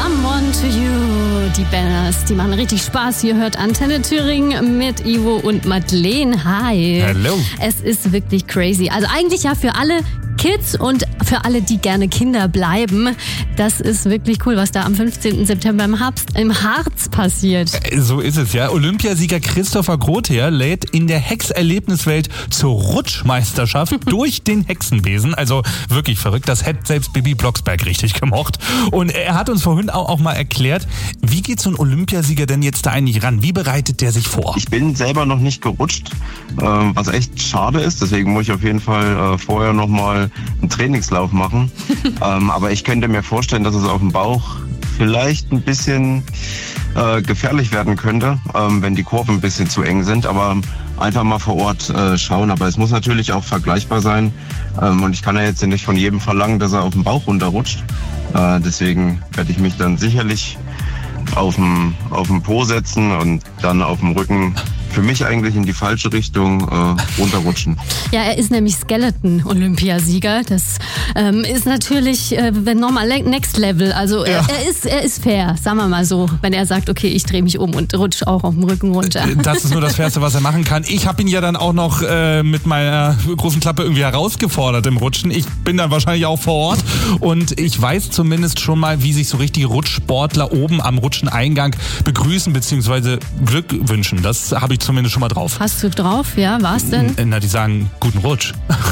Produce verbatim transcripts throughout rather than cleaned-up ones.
Someone to You, die Banners, die machen richtig Spaß. Hier hört Antenne Thüringen mit Ivo und Madeleine. Hi. Hallo. Es ist wirklich crazy. Also eigentlich ja für alle Kids und für alle, die gerne Kinder bleiben. Das ist wirklich cool, was da am fünfzehnten September im Harz, im Harz passiert. So ist es, ja. Olympiasieger Christopher Grotheer lädt in der Hexerlebniswelt zur Rutschmeisterschaft durch den Hexenbesen. Also wirklich verrückt. Das hätte selbst Bibi Blocksberg richtig gemocht. Und er hat uns vorhin auch, auch mal erklärt, wie geht so ein Olympiasieger denn jetzt da eigentlich ran? Wie bereitet der sich vor? Ich bin selber noch nicht gerutscht, was echt schade ist. Deswegen muss ich auf jeden Fall vorher nochmal einen Trainingslauf machen. ähm, aber ich könnte mir vorstellen, dass es auf dem Bauch vielleicht ein bisschen äh, gefährlich werden könnte, ähm, wenn die Kurven ein bisschen zu eng sind. Aber einfach mal vor Ort äh, schauen. Aber es muss natürlich auch vergleichbar sein. Ähm, und ich kann ja jetzt nicht von jedem verlangen, dass er auf dem Bauch runterrutscht. Äh, deswegen werde ich mich dann sicherlich auf dem, auf dem Po setzen und dann auf dem Rücken für mich eigentlich in die falsche Richtung äh, runterrutschen. Ja, er ist nämlich Skeleton-Olympiasieger. Das ähm, ist natürlich äh, nochmal Next Level. Also Ja. er, er, ist, er ist fair, sagen wir mal so, wenn er sagt, okay, ich drehe mich um und rutsche auch auf dem Rücken runter. Das ist nur das Fairste, was er machen kann. Ich habe ihn ja dann auch noch äh, mit meiner großen Klappe irgendwie herausgefordert im Rutschen. Ich bin dann wahrscheinlich auch vor Ort und ich weiß zumindest schon mal, wie sich so richtige Rutschsportler oben am Rutscheneingang begrüßen bzw. Glück wünschen. Das habe ich zumindest schon mal drauf. Hast du drauf? Ja, war's denn? Na, die sagen, guten Rutsch.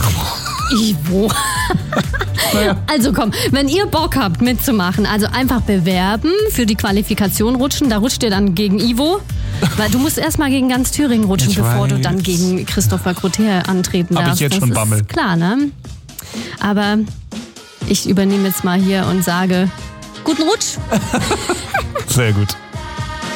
Ivo. Naja. Also komm, wenn ihr Bock habt mitzumachen, also einfach bewerben für die Qualifikation rutschen. Da rutscht ihr dann gegen Ivo. Weil du musst erstmal gegen ganz Thüringen rutschen, Ich bevor weiß. du dann gegen Christopher Grotheer antreten Hab ich darfst. jetzt das schon ist Bammel. Klar, ne? Aber ich übernehme jetzt mal hier und sage, guten Rutsch. Sehr gut.